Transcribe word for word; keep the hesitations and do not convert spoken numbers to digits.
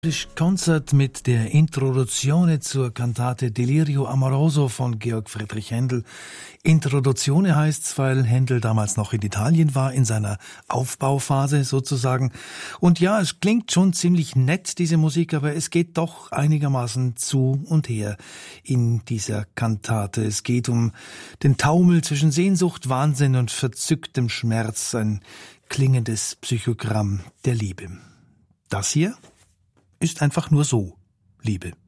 Konzert mit der Introduzione zur Kantate Delirio Amoroso von Georg Friedrich Händel. Introduzione heißt's, weil Händel damals noch in Italien war, in seiner Aufbauphase sozusagen. Und ja, es klingt schon ziemlich nett, diese Musik, aber es geht doch einigermaßen zu und her in dieser Kantate. Es geht um den Taumel zwischen Sehnsucht, Wahnsinn und verzücktem Schmerz, ein klingendes Psychogramm der Liebe. Das hier ist einfach nur so, Liebe.